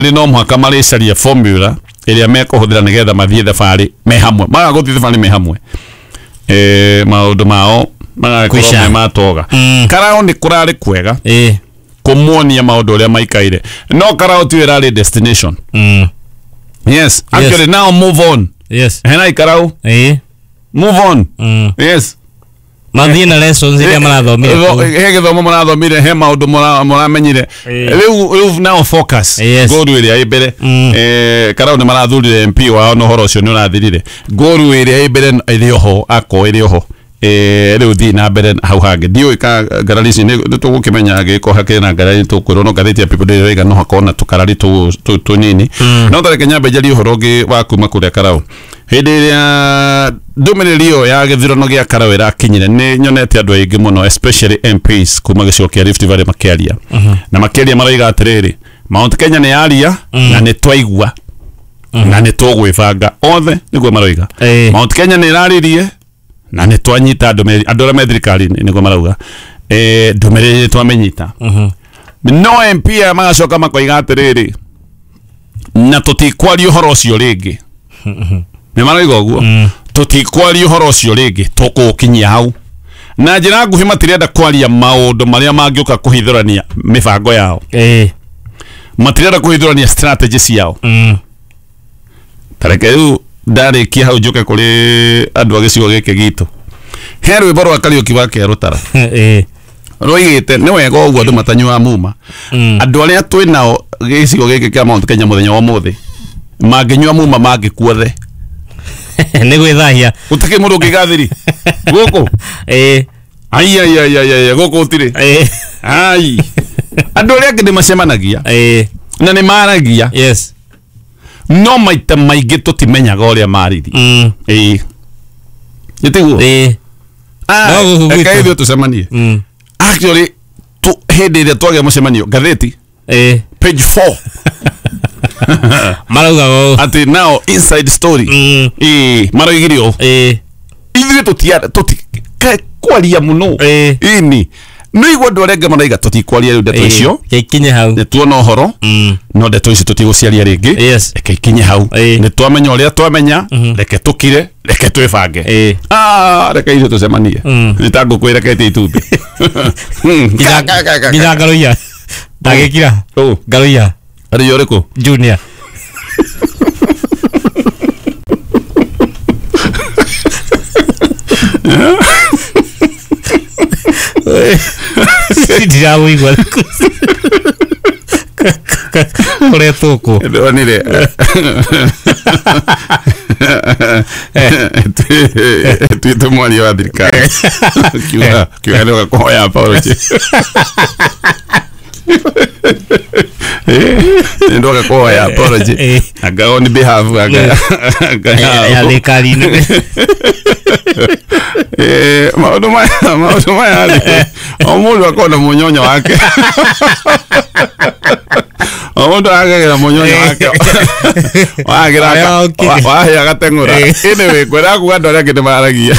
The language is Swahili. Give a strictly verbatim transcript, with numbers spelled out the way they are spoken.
no mwaka mari caria formula iria mekuhuthira nigetha mathie thabari me hamwe maga guthie thabari me hamwe eh maundu mao maga kuisha matoga mm. Karao ni kurari kwega eh kumuonia maundu uria maikaire no karao tu irari destination mm. Yes actually yes. Now move on yes hena karao eh move on mm. Yes Madina lessons ile marathomire hege thomo marathomire he maundu muramenyire riu riu now focus goru iria ibere eh karao ni marathurire M P wao no horo cio ni urathirire goru iria ibere iri oho ako iri oho eh riu thi na mbere hau hange dio ka garalici ni tugukimenya giko hakena garali tukwiro no gathiti ya people ile iga no hakona tukarari tu tu nini no tare Kenya bejali horogi wa kuma kure karao hindi ya dumirilio ya githurano gia karao irakinyire ni nyonete andu aingi muno especially M Ps kuma gicigo kia Rift Valley makiaria na makiaria maraiga atiriri Mount Kenya ni yaria na ni twaigua na ni tugwibanga othe niguo maraiga Mount Kenya ni iraririe na ni twanyita andu andu ra thirikari niguo marauga eh ndumiriri twamenyita no M P magacoka makoiga atiriri na tutikwaria uhoro ucio ringi me maraiga uguo tutikwaria uhoro ucio ringi tukukinyia hau na njira nguhi matirenda kwaria maundu maria mangiuka kuhithurania mibango yao eh matirenda kuhithurania strategies yao mm tareke u ndari ki hau njuke kuri andu agicigo gike gitu heru iboro akariuki wake rutara eh roigite ni wega uguo andu matanywa muma andu aria twinao gicigo gike kia Mount Kenya muthenya wa muthi manginywa muma mangikuothe ni gwithahia utike mundu ngigathiri guku eh ai ai ai ai guku utire eh ai andu aria ngi macemanagia eh na ni maragia yes no maita maigi tutimenyaga uria mariri mm eh yetigo eh ah akaithio tucemanie mm actually tu hindi ria twage mucemanio gatheti eh page four marauga go ati now inside story mm eh maraugirio eh ithuĩ tutiara tuti kwaria muno eh ini no igwa ndu arenga maraiga tutikwaria riu ndeto icio ikinye hau ne tuona uhoro no ndeto icio tutiguciaria ringi yes eke ikinye hau ne twamenya uria twamenya reke tukire reke twibange ah reke icio tucemanie nitangu kwirekete itumbi nginya ngaroia ndagikira oh ngaroia ari yoreko junior Sidiawo igual. Kore toko. Donire. Tu tu mwali wa dirika. Kiwa kiwa leo kwa ya Paulo. Eh ndio kwa ya Paulo. Aga on behalf aga. Ya lekali. Eh maudu maya maudu maya ali omundu akona munyonyo wake omundu akagera munyonyo wake wagira wahe agatengura ine we kwera ku andu aria kindi maragia